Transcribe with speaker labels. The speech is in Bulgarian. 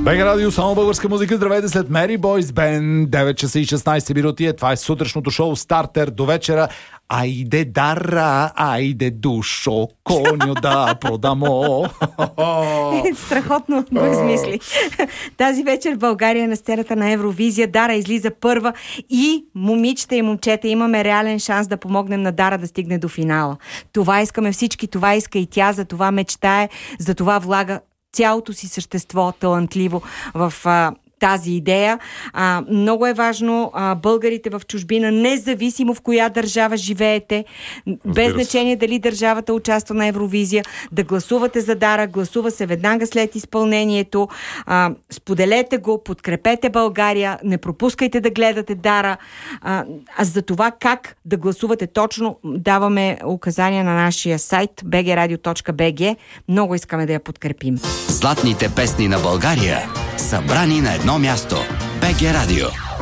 Speaker 1: БГ Радио, само българска музика. Здравейте след Mary Boys Band. 9 часа и 16 минути. Това е сутрешното шоу Стартер до вечера. Айде дара, айде душо, коню да продамо.
Speaker 2: Страхотно го измисли. Тази вечер в България на сцената на Евровизия Дара излиза първа и момичета и момчета имаме реален шанс да помогнем на Дара да стигне до финала. Това искаме всички, това иска и тя, за това мечтае, за това влага цялото си същество талантливо в тази идея. Много е важно българите в чужбина, независимо в коя държава живеете, без значение дали държавата участва на Евровизия, да гласувате за Дара, гласува се веднага след изпълнението. Споделете го, подкрепете България, не пропускайте да гледате Дара. За това как да гласувате точно даваме указания на нашия сайт bgradio.bg. Много искаме да я подкрепим.
Speaker 3: Златните песни на България, събрани на едно място. БГ Радио.